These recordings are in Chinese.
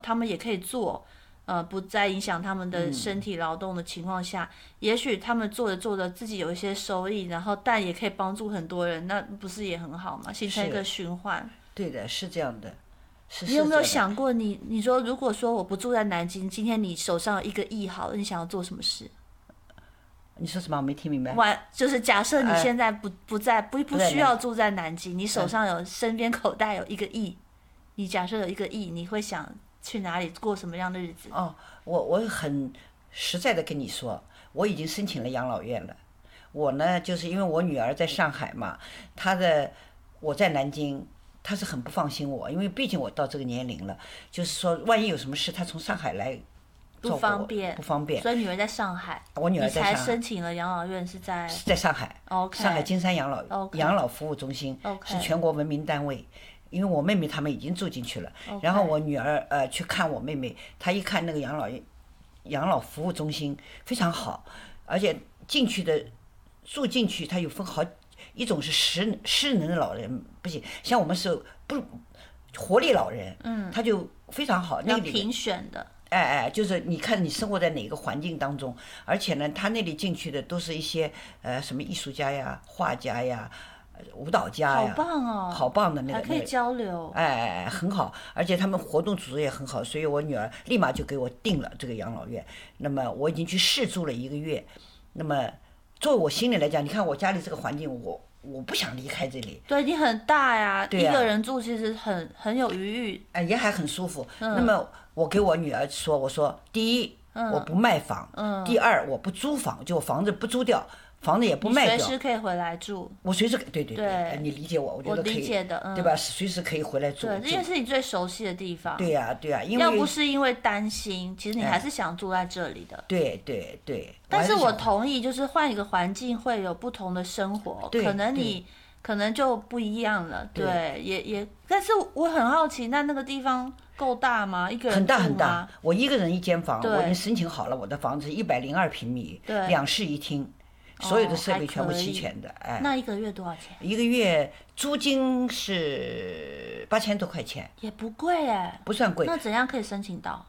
他们也可以做，不再影响他们的身体劳动的情况下，也许他们做着做着自己有一些收益，然后但也可以帮助很多人，那不是也很好吗？形成一个循环。 对的，是这样的。 你有没有想过你说如果说我不住在南京，今天你手上有1个亿好了，你想要做什么事？ 你说什么？我没听明白。 就是假设你现在不需要住在南京，你手上身边口袋有1个亿，你假设有1个亿，你会想去哪里过什么样的日子？ 我很实在的跟你说，我已经申请了养老院了。我呢，就是因为我女儿在上海嘛，我在南京。他是很不放心我，因为毕竟我到这个年龄了，就是说万一有什么事，他从上海来照顾我不方便。 所以女儿在上海， 我女儿在上海， 你才申请了养老院是在上海。上海金山养老服务中心是全国闻名单位。因为我妹妹他们已经住进去了，然后我女儿去看我妹妹，她一看那个养老服务中心非常好，而且住进去，它有分好。一种是失能的老人不行，像我们是不活力老人，他就非常好。那里评选的， 就是你看你生活在哪个环境当中，而且呢，他那里进去的都是一些什么艺术家呀、画家呀、舞蹈家呀， 好棒哦， 好棒的那个， 还可以交流， 很好，而且他们活动组织也很好，所以我女儿立马就给我订了这个养老院。那么我已经去试住了1个月，那么。作为我心里来讲，你看我家里这个环境，我不想离开这里。 对，你很大呀， 对呀， 一个人住其实很有余裕， 也还很舒服。那么我给我女儿说，我说第一，我不卖房，第二我不租房，就我房子不租掉。房子也不卖掉， 随时可以回来住。 我随时对，你理解我，我觉得可以， 我理解的， 对吧？随时可以回来住。 对，因为是你最熟悉的地方。 对呀，因为要不是因为担心，其实你还是想住在这里的。 对。 但是我同意，就是换一个环境会有不同的生活，可能就不一样了。对，也，但是我很好奇，那个地方够大吗？一个人住吗？ 很大，我1个人1间房，我已经申请好了，我的房子102平米，2室1厅。所有的设备全部齐全的， 那1个月多少钱 ？1个月租金是8000多块钱， 也不贵不算贵。 那怎样可以申请到？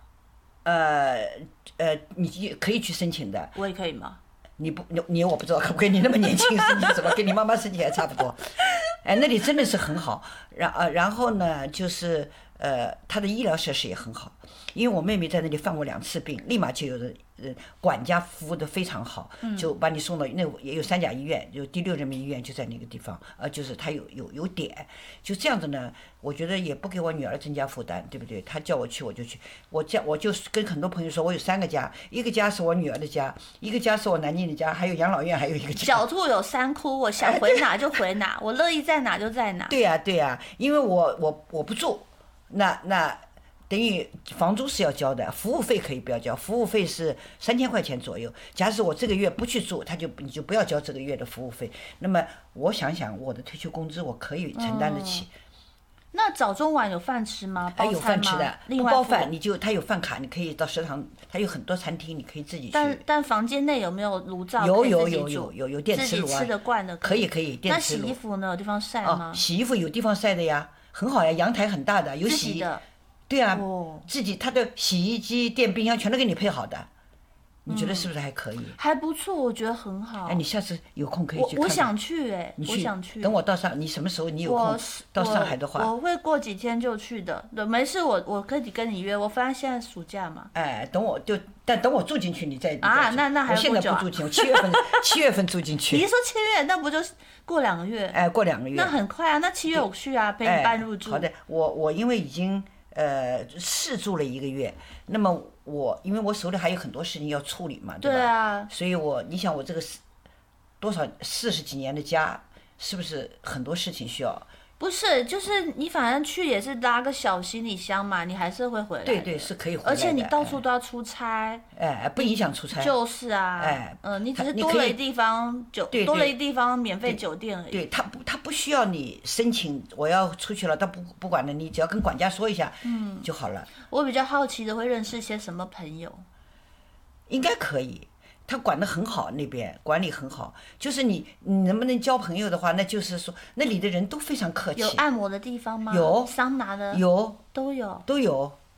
你可以去申请的。 我也可以吗？ 你我不知道可不可以，你那么年轻申请什么？跟你妈妈申请还差不多。那里真的是很好。然后呢，就是他的医疗设施也很好，因为我妹妹在那里犯过2次病，立马就有人管家服务的非常好，就把你送到那也有3甲医院，有第6人民医院就在那个地方，就是他有点，就这样子呢，我觉得也不给我女儿增加负担，对不对？他叫我去我就去，我就跟很多朋友说，我有3个家，一个家是我女儿的家，一个家是我南京的家，还有养老院，还有一个家。 狡兔有3窟，我想回哪就回哪，我乐意在哪就在哪。 对呀，因为我不住，那。等于房租是要交的，服务费可以不要交，服务费是3000块钱左右。假使我这个月不去住，你就不要交这个月的服务费。那么我想想，我的退休工资我可以承担得起。 那早中晚有饭吃吗？包餐吗？ 有饭吃的， 不包饭，他有饭卡，你可以到食堂，他有很多餐厅，你可以自己去。 但房间内有没有炉灶？ 有电磁炉啊， 自己吃得惯的可以电磁炉。 那洗衣服呢？有地方晒吗？ 洗衣服有地方晒的呀，很好呀，阳台很大的，有洗衣。对啊，自己他的洗衣机、电冰箱全都给你配好的，你觉得是不是还可以？ 还不错，我觉得很好。 你下次有空可以去看看。 我想去我想去。 等我到你什么时候你有空到上海的话， 我会过几天就去的。没事，我可以跟你约。我发现现在暑假嘛。 等我住进去，你再那还有多久啊？ 我现在不住进去，7月份住进去。 你一说7月，那不就是过2个月？ 过2个月。 那很快啊，那7月我去啊，陪你办入住。 好的，我因为已经。试住了1个月，那么因为我手里还有很多事情要处理嘛，对吧？ 对啊。 所以你想我这个多少40几年的家，是不是很多事情需要？ 不是，就是你反正去也是拉个小行李箱嘛，你还是会回来的。 对，是可以回来的。 而且你到处都要出差。 不影响出差。 就是啊。你只是多了一地方多了一地方免费酒店而已。 对，他不需要你申请，我要出去了，他不管了，你只要跟管家说一下，就好了。 我比较好奇的会认识些什么朋友？ 应该可以。他管得很好，那边管理很好，就是你能不能交朋友的话，那就是说那里的人都非常客气。 有按摩的地方吗？ 有。 桑拿的？ 有。 都有。 都有。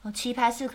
棋牌室